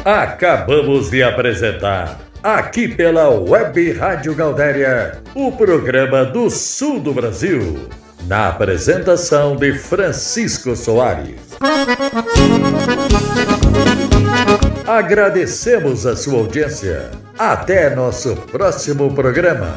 Acabamos de apresentar, aqui pela Web Rádio Gaudéria, o programa do Sul do Brasil, na apresentação de Francisco Soares. Agradecemos a sua audiência. Até nosso próximo programa.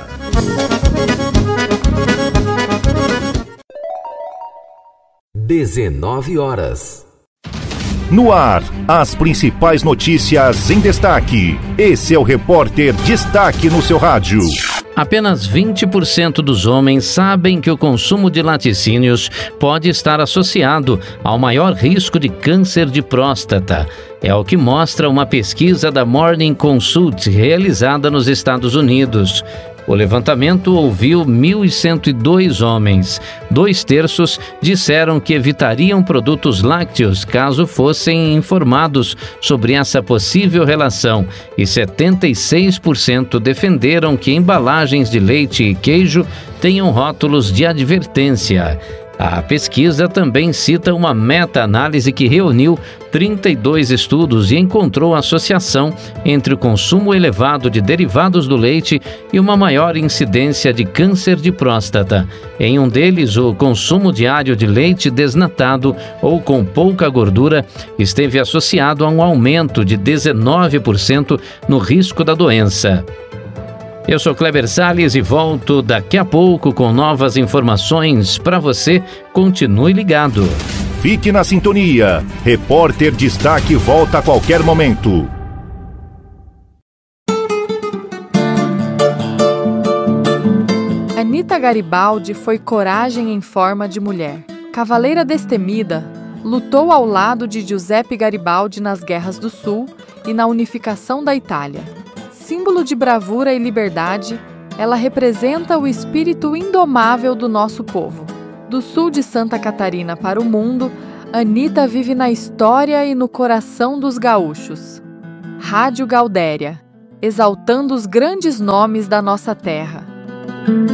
19 horas. No ar, as principais notícias em destaque. Esse é o Repórter Destaque no seu rádio. Apenas 20% dos homens sabem que o consumo de laticínios pode estar associado ao maior risco de câncer de próstata. É o que mostra uma pesquisa da Morning Consult realizada nos Estados Unidos. O levantamento ouviu 1.102 homens. 2/3 disseram que evitariam produtos lácteos caso fossem informados sobre essa possível relação, e 76% defenderam que embalagens de leite e queijo tenham rótulos de advertência. A pesquisa também cita uma meta-análise que reuniu 32 estudos e encontrou associação entre o consumo elevado de derivados do leite e uma maior incidência de câncer de próstata. Em um deles, o consumo diário de leite desnatado ou com pouca gordura esteve associado a um aumento de 19% no risco da doença. Eu sou Kleber Salles e volto daqui a pouco com novas informações para você. Continue ligado. Fique na sintonia. Repórter Destaque volta a qualquer momento. Anita Garibaldi foi coragem em forma de mulher. Cavaleira destemida, lutou ao lado de Giuseppe Garibaldi nas Guerras do Sul e na unificação da Itália. Símbolo de bravura e liberdade, ela representa o espírito indomável do nosso povo. Do sul de Santa Catarina para o mundo, Anita vive na história e no coração dos gaúchos. Rádio Gaudéria, exaltando os grandes nomes da nossa terra.